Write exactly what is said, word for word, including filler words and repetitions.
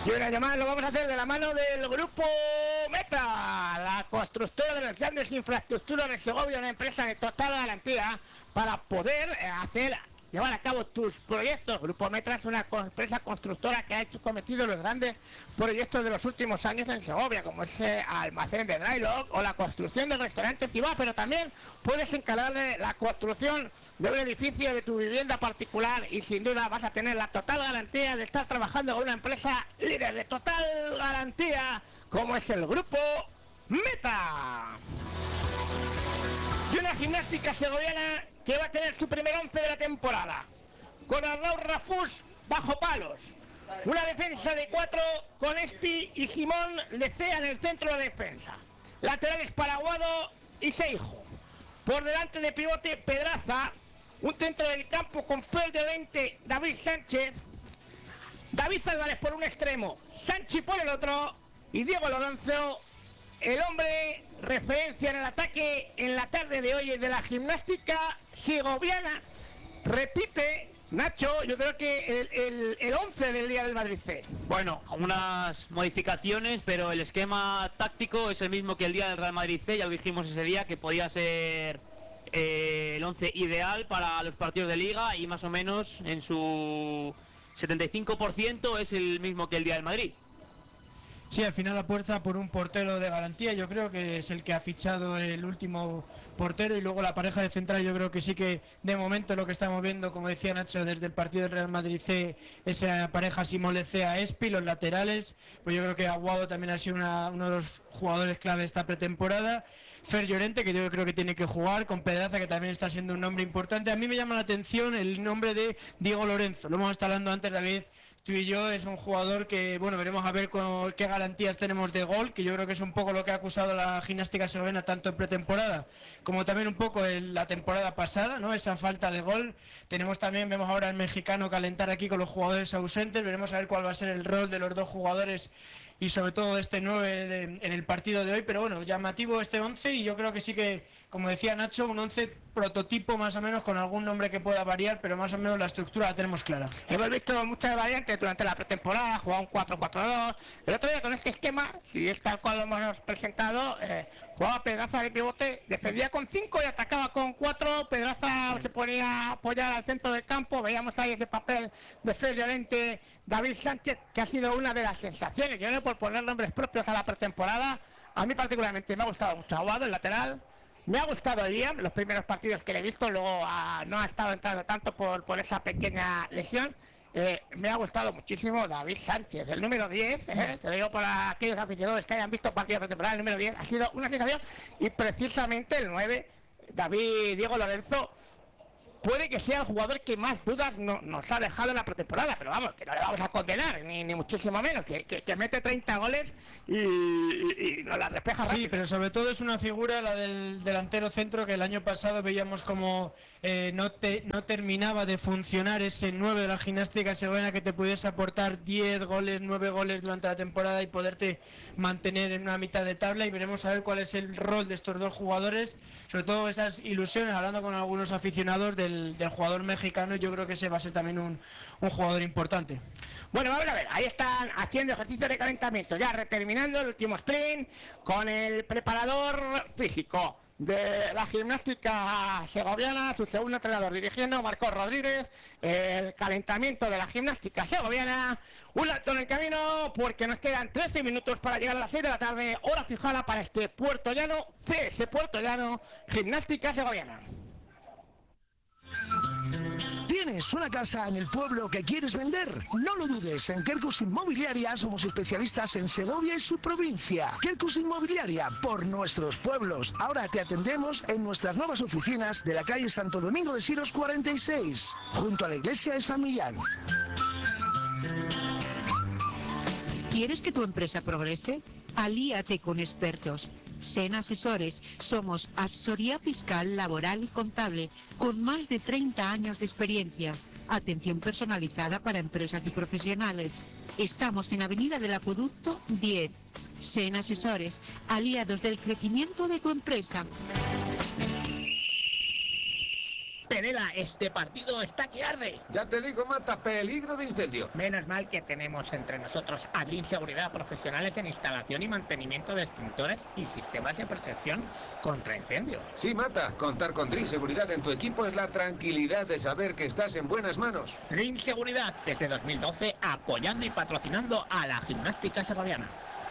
Y una llamada lo vamos a hacer de la mano del Grupo Meta, la constructora de las grandes infraestructuras de Segovia, una empresa de total garantía para poder hacer, llevar a cabo tus proyectos. Grupo Meta es una empresa constructora que ha hecho cometido los grandes proyectos de los últimos años en Segovia, como ese almacén de Drylock o la construcción del restaurante Cibá, pero también puedes encargarle la construcción de un edificio de tu vivienda particular y sin duda vas a tener la total garantía de estar trabajando con una empresa líder de total garantía como es el Grupo Meta. Y una gimnástica segoviana que va a tener su primer once de la temporada con Arnau Rafús bajo palos, una defensa de cuatro con Espi y Simón Lecea en el centro de defensa, laterales Paraguado y Seijo, por delante de pivote Pedraza, un centro del campo con Fer de Lente, David Sánchez, David Álvarez por un extremo, Sanchi por el otro y Diego Lorenzo, el hombre referencia en el ataque en la tarde de hoy de la gimnástica segoviana. Repite, Nacho, yo creo que el, el, el once del día del Madrid C. Bueno, unas modificaciones, pero el esquema táctico es el mismo que el día del Real Madrid C, ya lo dijimos ese día, que podía ser eh, el once ideal para los partidos de Liga y más o menos en su setenta y cinco por ciento es el mismo que el día del Madrid. Sí, al final apuesta por un portero de garantía, yo creo que es el que ha fichado el último portero, y luego la pareja de central, yo creo que sí que de momento lo que estamos viendo, como decía Nacho, desde el partido del Real Madrid C, esa pareja Simón Lecea Espi, los laterales, pues yo creo que Aguado también ha sido una, uno de los jugadores clave esta pretemporada. Fer Llorente, que yo creo que tiene que jugar, con Pedraza, que también está siendo un nombre importante. A mí me llama la atención el nombre de Diego Lorenzo, lo hemos estado hablando antes, David, tú y yo, es un jugador que, bueno, veremos a ver con qué garantías tenemos de gol, que yo creo que es un poco lo que ha acusado la gimnástica segoviana tanto en pretemporada como también un poco en la temporada pasada, ¿no? Esa falta de gol. Tenemos también, vemos ahora al mexicano calentar aquí con los jugadores ausentes, veremos a ver cuál va a ser el rol de los dos jugadores y sobre todo este nueve en el partido de hoy, pero bueno, llamativo este once, y yo creo que sí que, como decía Nacho, un once prototipo más o menos, con algún nombre que pueda variar, pero más o menos la estructura la tenemos clara. Hemos visto muchas variantes durante la pretemporada, jugaba un cuatro cuatro dos, el otro día con este esquema, si es tal cual lo hemos presentado, eh, jugaba Pedraza de pivote, defendía con cinco y atacaba con cuatro, Pedraza se ponía a apoyar al centro del campo, veíamos ahí ese papel de Fer Llorente, David Sánchez, que ha sido una de las sensaciones, yo no por poner nombres propios a la pretemporada, a mí particularmente me ha gustado mucho Aguado, el lateral, me ha gustado Liam, los primeros partidos que le he visto, luego a, no ha estado entrando tanto por, por esa pequeña lesión, eh, me ha gustado muchísimo David Sánchez, el número diez, eh, te lo digo para aquellos aficionados que hayan visto partidos de pretemporada, el número diez ha sido una sensación, y precisamente el nueve, David Diego Lorenzo, puede que sea el jugador que más dudas no, nos ha dejado en la pretemporada, pero vamos, que no le vamos a condenar, ni, ni muchísimo menos, que, que, que mete treinta goles y, y, y nos la despeja rápido. Sí, pero sobre todo es una figura, la del delantero centro, que el año pasado veíamos como eh, no, te, no terminaba de funcionar ese nueve de la gimnástica segoviana que te pudiese aportar diez goles, nueve goles durante la temporada y poderte mantener en una mitad de tabla, y veremos a ver cuál es el rol de estos dos jugadores, sobre todo esas ilusiones, hablando con algunos aficionados del Del, del jugador mexicano, yo creo que ese va a ser también un, un jugador importante. Bueno, vamos a ver, ahí están haciendo ejercicios de calentamiento, ya terminando el último sprint con el preparador físico de la gimnástica segoviana, su segundo entrenador dirigiendo, Marcos Rodríguez, el calentamiento de la gimnástica segoviana, un alto en el camino porque nos quedan trece minutos para llegar a las seis de la tarde, hora fijada para este Puerto Llano, C S Puerto Llano, gimnástica segoviana. ¿Tienes una casa en el pueblo que quieres vender? No lo dudes, en Quercus Inmobiliaria somos especialistas en Segovia y su provincia. Quercus Inmobiliaria, por nuestros pueblos. Ahora te atendemos en nuestras nuevas oficinas de la calle Santo Domingo de Siros cuarenta y seis, junto a la iglesia de San Millán. ¿Quieres que tu empresa progrese? Alíate con expertos. Sen Asesores, somos asesoría fiscal, laboral y contable, con más de treinta años de experiencia. Atención personalizada para empresas y profesionales. Estamos en Avenida del Acueducto diez. Sen Asesores, aliados del crecimiento de tu empresa. Perela, este partido está que arde. Ya te digo, Mata, peligro de incendio. Menos mal que tenemos entre nosotros a Dream Seguridad, profesionales en instalación y mantenimiento de extintores y sistemas de protección contra incendios. Sí, Mata, contar con Dream Seguridad en tu equipo es la tranquilidad de saber que estás en buenas manos. Dream Seguridad, desde dos mil doce, apoyando y patrocinando a la gimnástica segoviana.